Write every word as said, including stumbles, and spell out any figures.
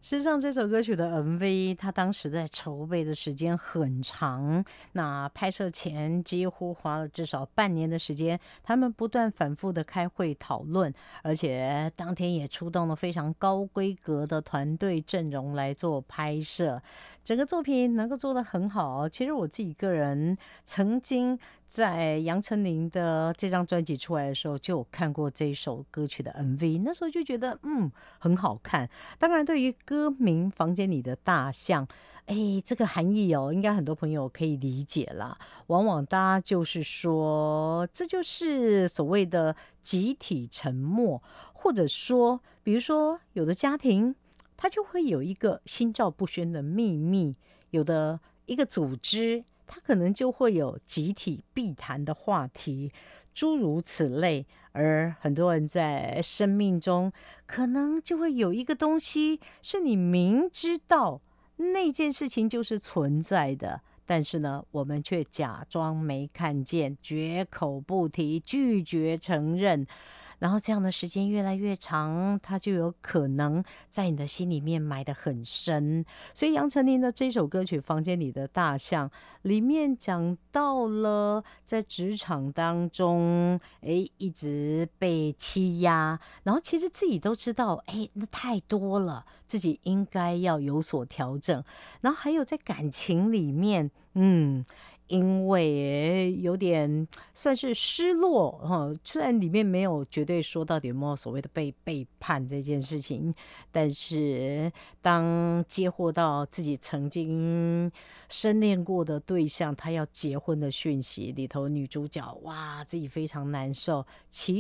事实上，这首歌曲的 M V， 它当时在筹备的时间很长，那拍摄前几乎花了至少半年的时间，他们不断反复的开会讨论，而且当天也出动了非常高规格的团队阵容来做拍摄，整个作品能够做得很好。其实我自己个人曾经在杨丞琳的这张专辑出来的时候，就有看过这首歌曲的 M V， 那时候就觉得嗯很好看。当然，对于歌名《房间里的大象》，哎，这个含义哦，应该很多朋友可以理解啦。往往大家就是说，这就是所谓的集体沉默，或者说，比如说有的家庭，它就会有一个心照不宣的秘密，有的一个组织，它可能就会有集体必谈的话题，诸如此类。而很多人在生命中，可能就会有一个东西，是你明知道那件事情就是存在的，但是呢，我们却假装没看见，绝口不提，拒绝承认。然后这样的时间越来越长，它就有可能在你的心里面埋得很深。所以杨丞琳的这首歌曲《房间里的大象》里面讲到了在职场当中，哎，一直被欺压，然后其实自己都知道，哎，那太多了，自己应该要有所调整。然后还有在感情里面，嗯。因为有点算是失落哈，虽然里面没有绝对说到底有没有所谓的被背叛这件事情，但是当接获到自己曾经深恋过的对象他要结婚的讯息里头，女主角哇自己非常难受。其